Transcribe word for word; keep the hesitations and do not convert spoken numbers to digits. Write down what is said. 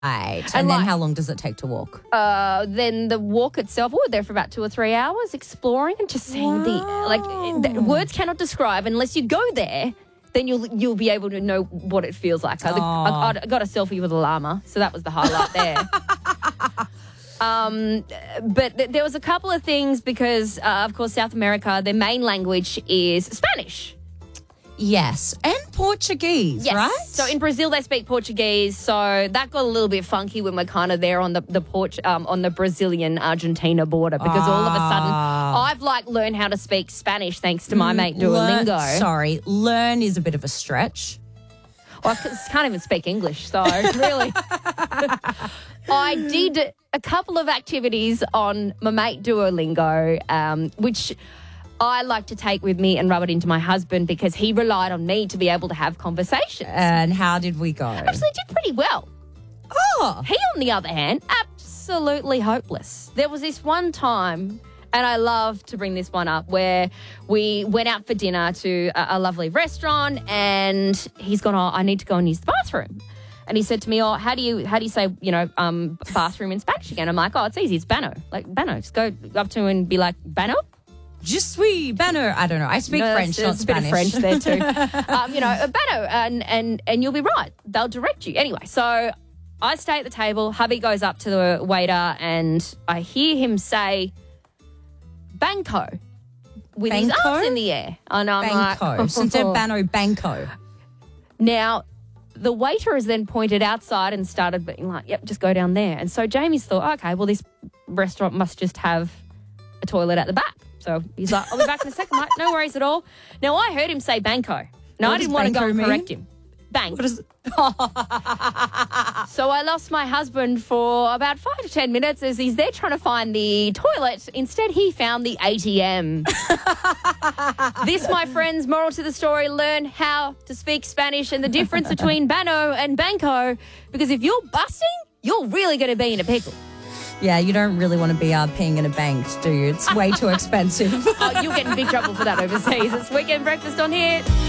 And, and then like- how long does it take to walk? Uh, then the walk itself, we were there for about two or three hours exploring and just seeing the, like, the, words cannot describe unless you go there. Then you'll you'll be able to know what it feels like. I, I, I got a selfie with a llama, so that was the highlight there. um, but th- there was a couple of things because, uh, of course, South America, their main language is Spanish. Yes, and Portuguese, Yes. right? So in Brazil they speak Portuguese, so that got a little bit funky when we're kind of there on the the Port, um, on the Brazilian Argentina border because all of a sudden I've like learned how to speak Spanish thanks to my mate Duolingo. Learn, sorry, learn is a bit of a stretch. Well, I c- can't even speak English, so really. I did a couple of activities on my mate Duolingo, um, which I like to take with me and rub it into my husband because he relied on me to be able to have conversations. And how did we go? Actually did pretty well. Oh, He, on the other hand, absolutely hopeless. There was this one time, and I love to bring this one up, where we went out for dinner to a, a lovely restaurant, and he's gone, oh, I need to go and use the bathroom. And he said to me, oh, how do you how do you say, you know, um, bathroom in Spanish again? I'm like, oh, it's easy. It's bano. Like, bano. Just go up to him and be like, bano? je suis banner. I don't know. I speak No, French, there's, not there's Spanish. a bit of French there too. um, you know, a bano, and, and, and you'll be right. They'll direct you. Anyway, so I stay at the table. Hubby goes up to the waiter and I hear him say, Banco, with his Banco? arms in the air. And I'm Banco. like, Since they're Bano, Banco. Now, the waiter has then pointed outside and started being like, yep, just go down there. And so Jamie's thought, okay, well, this restaurant must just have a toilet at the back. So he's like, I'll be back in a second, mate. No worries at all. Now, I heard him say Banco. Now, What I does didn't want to go Banco and mean? correct him. Bank. What is So I lost my husband for about five to ten minutes as he's there trying to find the toilet. Instead, he found the A T M. This, my friends, moral to the story, learn how to speak Spanish and the difference between Bano and Banco, because if you're busting, you're really going to be in a pickle. Yeah, you don't really want to be uh, peeing in a bank, do you? It's way too expensive. Oh, you'll get in big trouble for that overseas. It's Weekend Breakfast on here.